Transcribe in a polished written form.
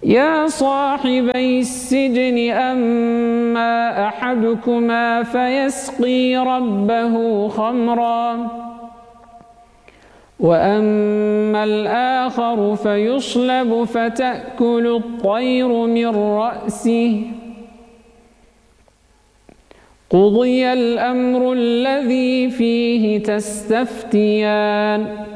يا صاحبي السجن أما أحدكما فيسقي ربه خمرا وأما الآخر فيصلب فتأكل الطير من رأسه قضي الأمر الذي فيه تستفتيان